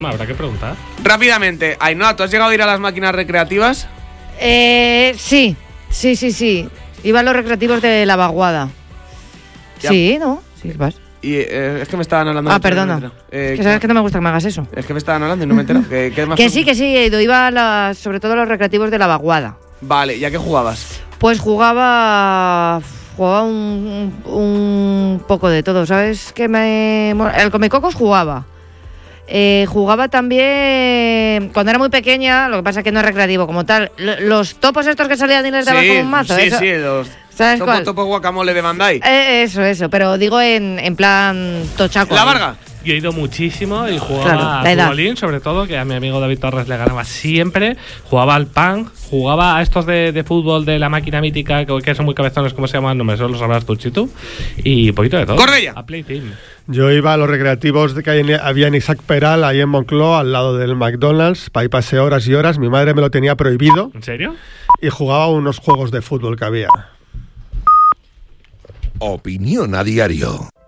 Habrá que preguntar. Rápidamente, Ainhoa, ¿tú has llegado a ir a las máquinas recreativas? Sí. Iba a los recreativos de la Vaguada. Ya. Sí, ¿no? Sí, vas. Y es que me estaban hablando. Perdona. Es que sabes que no me gusta que me hagas eso. Es que me estaban hablando y no me entero. Que sí, he ido. Iba sobre todo a los recreativos de la Vaguada. Vale, ¿y a qué jugabas? Pues jugaba un poco de todo, ¿sabes? El Comecocos jugaba. Jugaba también cuando era muy pequeña, lo que pasa es que no es recreativo como tal. Los topos estos que salían y les dabas como un mazo. Sí, eso, sí, los ¿sabes cuál? topo guacamole de Bandai. Eso, pero digo en plan tochaco. ¿La Varga? Yo he ido muchísimo y jugaba a futbolín, sobre todo, que a mi amigo David Torres le ganaba siempre. Jugaba al punk, jugaba a estos de fútbol de la máquina mítica, que son muy cabezones, ¿cómo se llaman? No me sé, lo sabrás tú, Chitu. Y un poquito de todo. ¡Correia! A Play Team. Yo iba a los recreativos que había en Isaac Peral, ahí en Moncloa, al lado del McDonald's. Ahí pasé horas y horas. Mi madre me lo tenía prohibido. ¿En serio? Y jugaba unos juegos de fútbol que había. Opinión a diario.